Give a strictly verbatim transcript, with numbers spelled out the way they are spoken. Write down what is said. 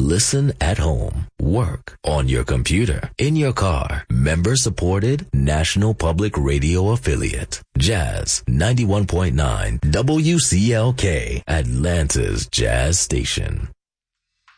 Listen at home, work, on your computer, in your car. Member supported, National Public Radio affiliate. Jazz ninety-one point nine W C L K, Atlanta's Jazz Station.